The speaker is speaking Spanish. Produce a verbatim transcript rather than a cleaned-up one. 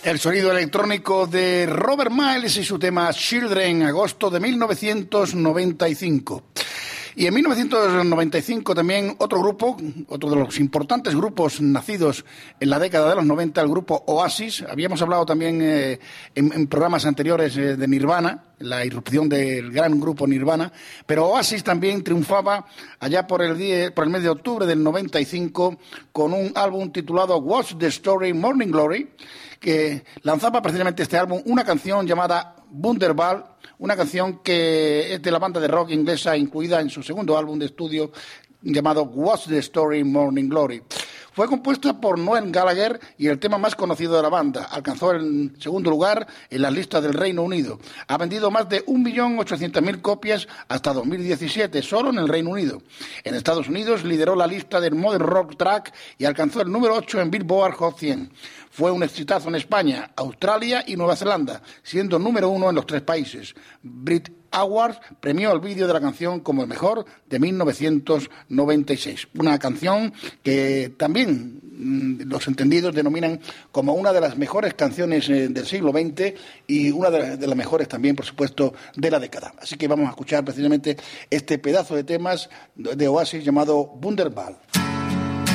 El sonido electrónico de Robert Miles y su tema Children, agosto de mil novecientos noventa y cinco. Y en mil novecientos noventa y cinco también otro grupo, otro de los importantes grupos nacidos en la década de los noventa, el grupo Oasis. Habíamos hablado también eh, en, en programas anteriores eh, de Nirvana, la irrupción del gran grupo Nirvana, pero Oasis también triunfaba allá por el, día, por el mes de octubre del noventa y cinco con un álbum titulado What's the Story, Morning Glory, que lanzaba precisamente este álbum una canción llamada Wonderball, una canción que es de la banda de rock inglesa incluida en su segundo álbum de estudio llamado What's the Story, Morning Glory. Fue compuesta por Noel Gallagher y el tema más conocido de la banda. Alcanzó el segundo lugar en las listas del Reino Unido. Ha vendido más de un millón ochocientas mil copias hasta dos mil diecisiete, solo en el Reino Unido. En Estados Unidos lideró la lista del Modern Rock Track y alcanzó el número ocho en Billboard Hot cien. Fue un exitazo en España, Australia y Nueva Zelanda, siendo número uno en los tres países. Brit Awards premió el vídeo de la canción como el mejor de mil novecientos noventa y seis. Una canción que también mmm, los entendidos denominan como una de las mejores canciones eh, del siglo veinte y una de, la, de las mejores también, por supuesto, de la década. Así que vamos a escuchar precisamente este pedazo de temas de Oasis llamado Wonderball.